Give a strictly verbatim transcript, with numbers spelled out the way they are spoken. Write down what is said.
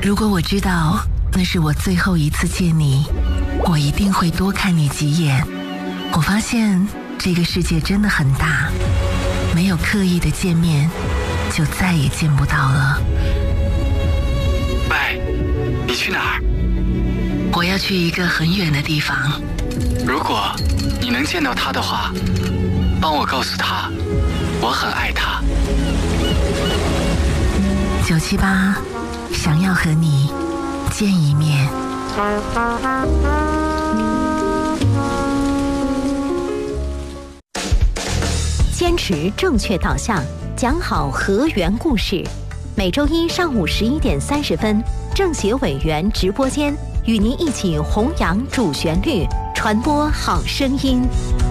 如果我知道那是我最后一次见你，我一定会多看你几眼。我发现这个世界真的很大，没有刻意的见面，就再也见不到了。 喂，你去哪儿？ 我要去一个很远的地方。 如果你能见到他的话，帮我告诉他，我很爱他。 九七八，想要和你见一面。 坚持正确导向，讲好河源故事。每周一上午十一点三十分，政协委员直播间与您一起弘扬主旋律，传播好声音。